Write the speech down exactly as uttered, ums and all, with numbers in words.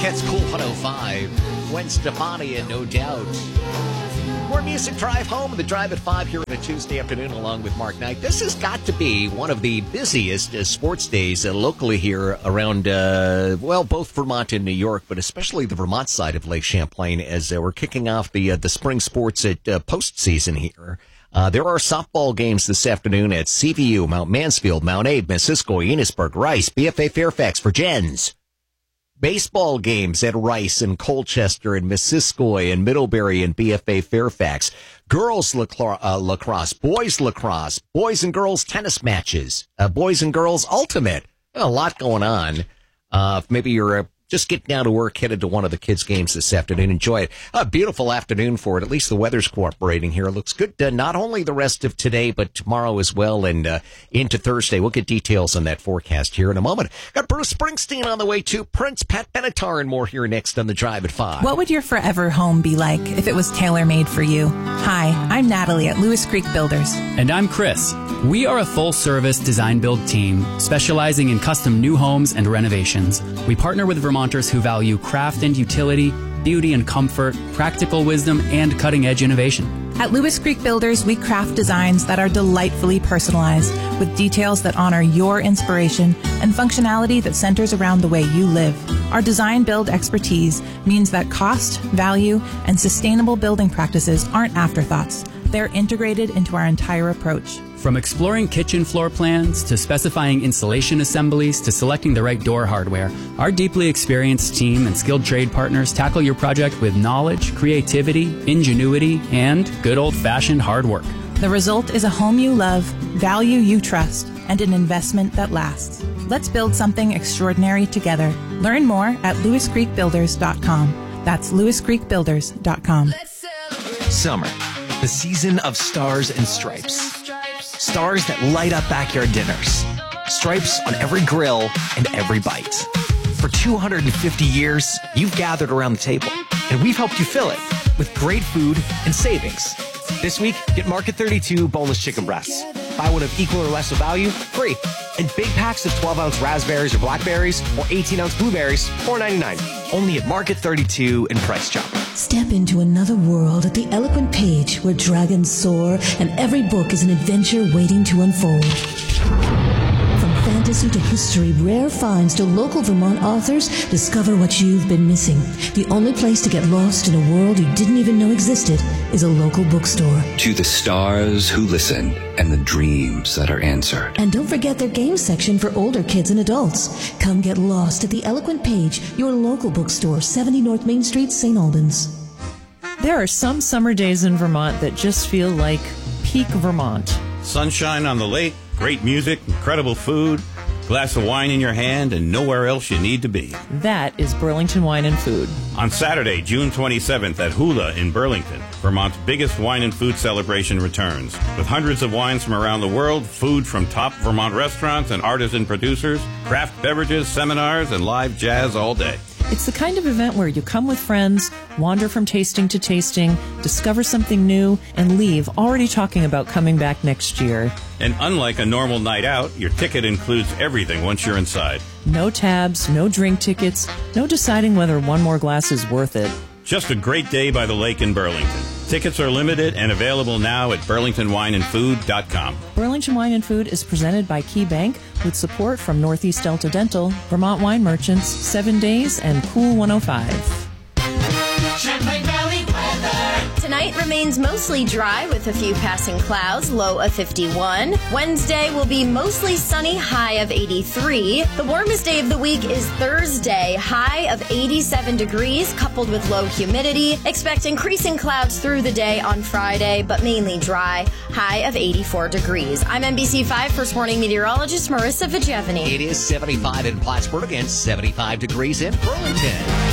Cats Cool one oh five. Gwen Stefani and No Doubt. More music, Drive Home, the Drive at five here on a Tuesday afternoon along with Mark Knight. This has got to be one of the busiest uh, sports days uh, locally here around, uh, well, both Vermont and New York, but especially the Vermont side of Lake Champlain as uh, we're kicking off the uh, the spring sports at uh, postseason here. Uh, there are softball games this afternoon at C V U, Mount Mansfield, Mount Abe, Missisquoi, Enosburg, Rice, B F A Fairfax, Virgins. Baseball games at Rice and Colchester and Missisquoi and Middlebury and B F A Fairfax. Girls lacrosse, uh, lacrosse, boys lacrosse, boys and girls tennis matches, uh, boys and girls ultimate. A lot going on. Uh, maybe you're uh, just getting down to work, headed to one of the kids' games this afternoon. Enjoy it. A beautiful afternoon for it. At least the weather's cooperating here. It looks good. Uh, not only the rest of today, but tomorrow as well, and uh, into Thursday. We'll get details on that forecast here in a moment. Got Bruce Springsteen on the way too. Prince, Pat Benatar, and more here next on the Drive at five. What would your forever home be like if it was tailor-made for you? Hi, I'm Natalie at Lewis Creek Builders. And I'm Chris. We are a full-service design-build team specializing in custom new homes and renovations. We partner with Vermonters who value craft and utility, beauty and comfort, practical wisdom, and cutting-edge innovation. At Lewis Creek Builders, we craft designs that are delightfully personalized with details that honor your inspiration and functionality that centers around the way you live. Our design-build expertise means that cost, value, and sustainable building practices aren't afterthoughts. They're integrated into our entire approach. From exploring kitchen floor plans to specifying insulation assemblies to selecting the right door hardware, our deeply experienced team and skilled trade partners tackle your project with knowledge, creativity, ingenuity, and good old-fashioned hard work. The result is a home you love, value you trust, and an investment that lasts. Let's build something extraordinary together. Learn more at lewis creek builders dot com. That's lewis creek builders dot com. Summer, the season of stars and stripes. Stars that light up backyard dinners. Stripes on every grill and every bite. For two hundred fifty years, you've gathered around the table, and we've helped you fill it with great food and savings. This week, get Market thirty-two boneless chicken breasts. Buy one of equal or less of value, free. And big packs of twelve ounce raspberries or blackberries or eighteen ounce blueberries, four ninety-nine. Only at Market thirty-two and Price Chopper. Step into another world at the eloquent page where dragons soar and every book is an adventure waiting to unfold. From fantasy to history, rare finds to local Vermont authors, discover what you've been missing. The only place to get lost in a world you didn't even know existed is a local bookstore. To the stars who listen and the dreams that are answered. And don't forget their game section for older kids and adults. Come get lost at the Eloquent Page, your local bookstore, seventy North Main Street, Saint Albans. There are some summer days in Vermont that just feel like peak Vermont. Sunshine on the lake, great music, incredible food, glass of wine in your hand, and nowhere else you need to be. That is Burlington Wine and Food. On Saturday, June twenty-seventh at Hula in Burlington, Vermont's biggest wine and food celebration returns. With hundreds of wines from around the world, food from top Vermont restaurants and artisan producers, craft beverages, seminars, and live jazz all day. It's the kind of event where you come with friends, wander from tasting to tasting, discover something new, and leave already talking about coming back next year. And unlike a normal night out, your ticket includes everything once you're inside. No tabs, no drink tickets, no deciding whether one more glass is worth it. Just a great day by the lake in Burlington. Tickets are limited and available now at burlington wine and food dot com. Burlington Wine and Food is presented by Key Bank with support from Northeast Delta Dental, Vermont Wine Merchants, Seven Days, and Cool one oh five. Champlain Valley weather. Tonight remains mostly dry with a few passing clouds, low of fifty-one. Wednesday will be mostly sunny, high of eighty-three. The warmest day of the week is Thursday, high of eighty-seven degrees, coupled with low humidity. Expect increasing clouds through the day on Friday, but mainly dry, high of eighty-four degrees. I'm N B C five First Warning meteorologist Marissa Vigevany. It is seventy-five in Plattsburgh and seventy-five degrees in Burlington.